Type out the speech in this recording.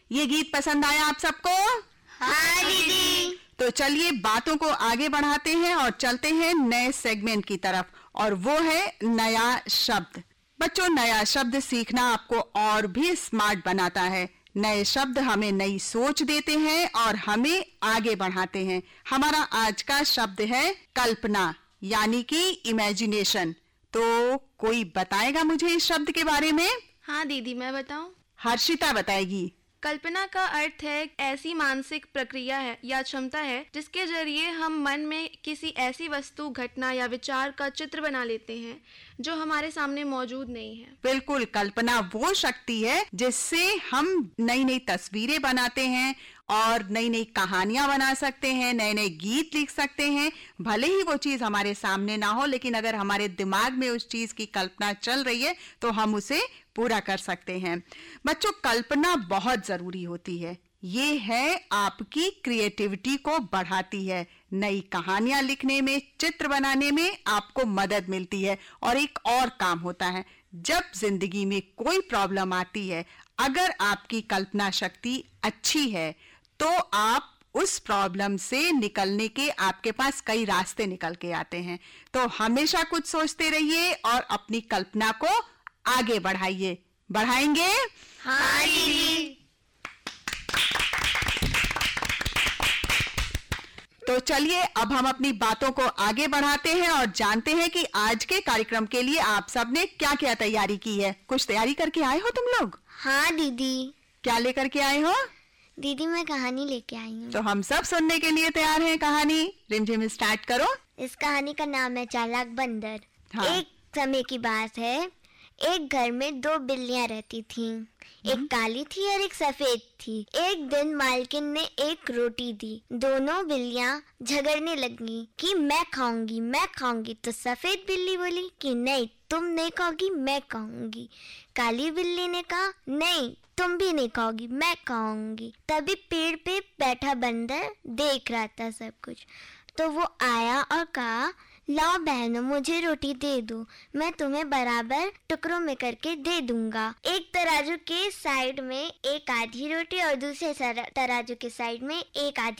ये गीत पसंद आया आप सबको? हाँ दीदी। तो चलिए बातों को आगे बढ़ाते हैं और चलते हैं नए सेगमेंट की तरफ, और वो है नया शब्द। बच्चों, नया शब्द सीखना आपको और भी स्मार्ट बनाता है। नए शब्द हमें नई सोच देते हैं और हमें आगे बढ़ाते हैं। हमारा आज का शब्द है कल्पना, यानी कि इमेजिनेशन। तो कोई बताएगा मुझे इस शब्द के बारे में? हाँ दीदी, मैं बताऊं? हर्षिता बताएगी। कल्पना का अर्थ है ऐसी मानसिक प्रक्रिया है या क्षमता है जिसके जरिए हम मन में किसी ऐसी वस्तु, घटना या विचार का चित्र बना लेते हैं जो हमारे सामने मौजूद नहीं है। बिल्कुल, कल्पना वो शक्ति है जिससे हम नई नई तस्वीरें बनाते हैं और नई नई कहानियां बना सकते हैं, नए नए गीत लिख सकते हैं। भले ही वो चीज हमारे सामने ना हो, लेकिन अगर हमारे दिमाग में उस चीज की कल्पना चल रही है तो हम उसे पूरा कर सकते हैं। बच्चों, कल्पना बहुत जरूरी होती है। ये है आपकी क्रिएटिविटी को बढ़ाती है। नई कहानियां लिखने में, चित्र बनाने में आपको मदद मिलती है। और एक और काम होता है, जब जिंदगी में कोई प्रॉब्लम आती है, अगर आपकी कल्पना शक्ति अच्छी है तो आप उस प्रॉब्लम से निकलने के आपके पास कई रास्ते निकल के आते हैं। तो हमेशा कुछ सोचते रहिए और अपनी कल्पना को आगे बढ़ाइए। बढ़ाएंगे? हाँ दीदी। तो चलिए अब हम अपनी बातों को आगे बढ़ाते हैं और जानते हैं कि आज के कार्यक्रम के लिए आप सब ने क्या क्या तैयारी की है। कुछ तैयारी करके आए हो तुम लोग? हाँ दीदी। क्या लेकर के आए हो? दीदी, मैं कहानी लेके आई हूँ। तो हम सब सुनने के लिए तैयार हैं। कहानी रिमझिम स्टार्ट करो। इस कहानी का नाम है चालाक बंदर। हाँ। एक समय की बात है, एक घर में दो बिल्लियां रहती थीं। एक काली थी और एक सफेद थी। एक दिन मालकिन ने एक रोटी दी। दोनों बिल्लियां झगड़ने लगी कि मैं खाऊंगी। तो सफेद बिल्ली बोली कि नहीं, तुम नहीं खाओगी, मैं खाऊंगी। काली बिल्ली ने कहा नहीं, तुम भी नहीं खाओगी, मैं खाऊंगी। तभी पेड़ पे बैठा बंदर देख रहा था सब कुछ। तो वो आया और कहा, लाओ बहनों, मुझे रोटी दे दो, मैं तुम्हें बराबर टुकड़ों में करके दे दूंगा। एक तराजू के साइड में एक आधी रोटी और दूसरे तराजू के साइड में एक आधी